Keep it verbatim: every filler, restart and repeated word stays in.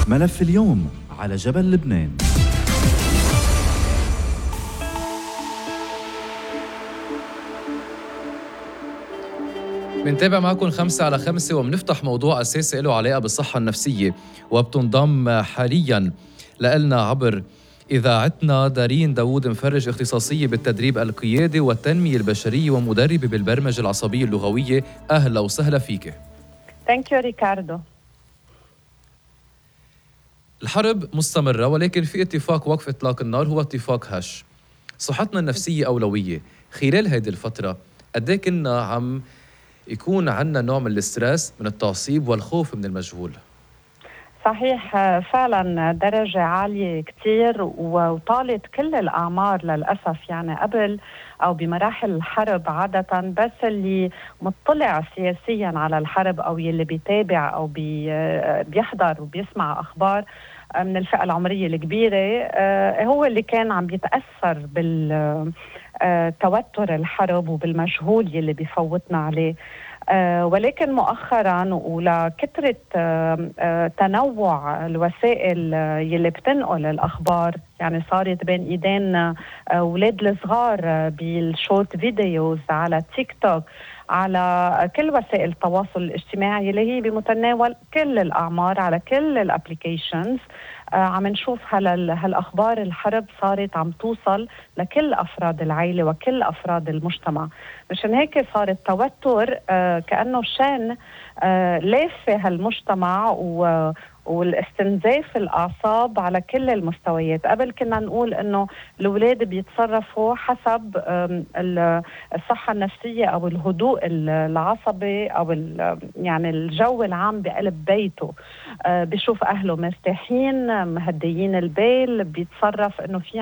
ملف اليوم على جبل لبنان. بنتابع معكم خمسة على خمسة وبنفتح موضوع أساسي له علاقة بالصحة النفسية، وبتنضم حالياً لنا عبر إذاعتنا دارين داوود مفرج، اختصاصية بالتدريب القيادي والتنمية البشرية ومدربة بالبرمجة العصبية اللغوية. أهلا وسهلا فيك. ثانك يو ريكاردو. الحرب مستمرة، ولكن في اتفاق وقف إطلاق النار هو اتفاق هش. صحتنا النفسية أولوية. خلال هذه الفترة قد ايه كنا عم يكون عنا نوع من الاسترس، من التعصيب والخوف من المجهول؟ صحيح، فعلا درجة عالية كتير وطالت كل الأعمار للأسف. يعني قبل أو بمراحل الحرب عادة بس اللي مطلع سياسيا على الحرب أو يلي بيتابع أو بي بيحضر وبيسمع أخبار من الفئة العمرية الكبيرة هو اللي كان عم بيتأثر بالتوتر الحرب وبالمجهول يلي بيفوتنا عليه. آه ولكن مؤخرا ولكثرة آه آه تنوع الوسائل آه يلي بتنقل الأخبار، يعني صارت بين إيدين أولاد الصغار آه بالشورت فيديوز على تيك توك، على كل وسائل التواصل الاجتماعي اللي هي بمتناول كل الأعمار على كل الابليكيشنز. آه عم نشوف هالأخبار الحرب صارت عم توصل لكل أفراد العائلة وكل أفراد المجتمع. مشان هيك صار التوتر آه كأنه شان آه لافة هالمجتمع و والاستنزاف الأعصاب على كل المستويات. قبل كنا نقول إنه الأولاد بيتصرفوا حسب الصحة النفسية أو الهدوء العصبي أو يعني الجو العام بقلب بيته. بيشوف أهله مرتاحين مهديين البال، بيتصرف إنه في